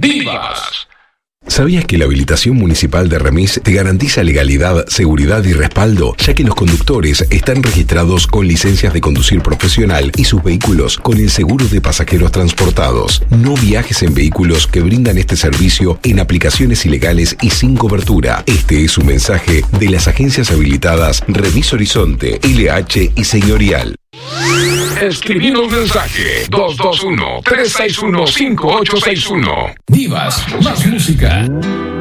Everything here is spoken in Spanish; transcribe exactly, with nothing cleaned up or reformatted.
Divas. ¿Sabías que la habilitación municipal de Remis te garantiza legalidad, seguridad y respaldo, ya que los conductores están registrados con licencias de conducir profesional y sus vehículos con el seguro de pasajeros transportados? No viajes en vehículos que brindan este servicio en aplicaciones ilegales y sin cobertura. Este es un mensaje de las agencias habilitadas Remis Horizonte, L H y Señorial. Escribir un mensaje dos dos uno, tres seis uno, cinco ocho seis uno. Divas, más música.